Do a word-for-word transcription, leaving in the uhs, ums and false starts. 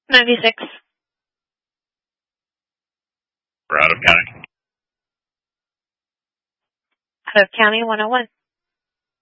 ninety-six. For out of county. Out of county, one oh one.